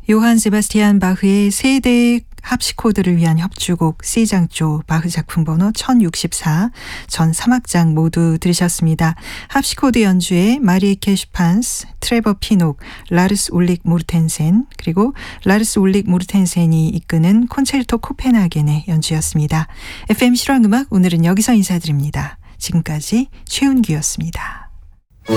요한 세바스티안 바흐의 세대 합시코드를 위한 협주곡 C장조 바흐 작품 번호 1064 전 3악장 모두 들으셨습니다. 합시코드 연주에 마리에케 슈판스, 트레버 피녹, 라르스 울릭 모르텐센 그리고 라르스 울릭 모르텐센이 이끄는 콘체르토 코펜하겐의 연주였습니다. FM 실황음악 오늘은 여기서 인사드립니다. 지금까지 최은규였습니다.